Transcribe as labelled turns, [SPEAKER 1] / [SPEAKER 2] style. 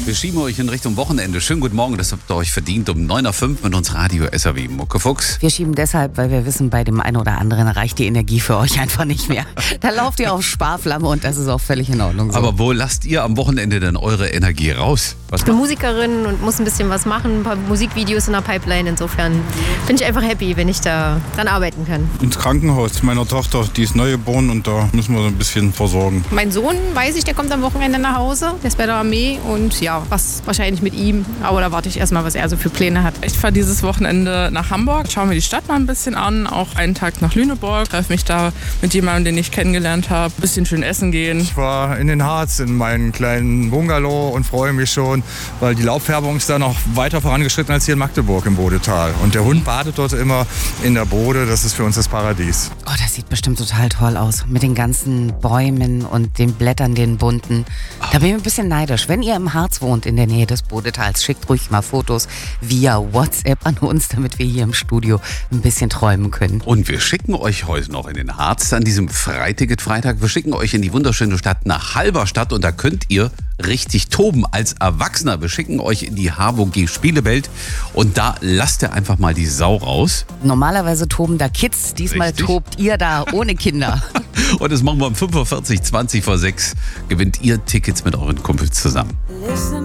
[SPEAKER 1] Wir schieben euch in Richtung Wochenende. Schönen guten Morgen, das habt ihr euch verdient. Um 9.05 Uhr mit uns Radio SAW Muckefuchs.
[SPEAKER 2] Wir schieben deshalb, weil wir wissen, bei dem einen oder anderen reicht die Energie für euch einfach nicht mehr. Da lauft ihr auf Sparflamme und das ist auch völlig in Ordnung so.
[SPEAKER 1] Aber wo lasst ihr am Wochenende denn eure Energie raus?
[SPEAKER 3] Ich bin Musikerin und muss ein bisschen was machen, ein paar Musikvideos in der Pipeline. Insofern bin ich einfach happy, wenn ich da dran arbeiten kann.
[SPEAKER 4] Ins Krankenhaus meiner Tochter, die ist neugeboren und da müssen wir so ein bisschen versorgen.
[SPEAKER 5] Mein Sohn, weiß ich, der kommt am Wochenende nach Hause, der ist bei der Armee und ja, was wahrscheinlich mit ihm, aber da warte ich erstmal, was er so für Pläne hat.
[SPEAKER 6] Ich fahre dieses Wochenende nach Hamburg, schaue mir die Stadt mal ein bisschen an, auch einen Tag nach Lüneburg, treffe mich da mit jemandem, den ich kennengelernt habe, ein bisschen schön essen gehen.
[SPEAKER 7] Ich war in den Harz in meinem kleinen Bungalow und freue mich schon, weil die Laubfärbung ist da noch weiter vorangeschritten als hier in Magdeburg im Bodetal. Und der Hund badet dort immer in der Bode, das ist für uns das Paradies.
[SPEAKER 2] Oh, das sieht bestimmt total toll aus. Mit den ganzen Bäumen und den Blättern, den bunten. Da bin ich ein bisschen neidisch. Wenn ihr im Harz wohnt, in der Nähe des Bodetals, schickt ruhig mal Fotos via WhatsApp an uns, damit wir hier im Studio ein bisschen träumen können.
[SPEAKER 1] Und wir schicken euch heute noch in den Harz an diesem Freiticket-Freitag. Wir schicken euch in die wunderschöne Stadt nach Halberstadt und da könnt ihr richtig toben als Erwachsener. Wir schicken euch in die HWG Spielewelt und da lasst ihr einfach mal die Sau raus.
[SPEAKER 2] Normalerweise toben da Kids, diesmal
[SPEAKER 1] Richtig.
[SPEAKER 2] tobt ihr da ohne Kinder.
[SPEAKER 1] Und das machen wir um 45, 20 vor 6. Gewinnt ihr Tickets mit euren Kumpels zusammen.
[SPEAKER 8] Listen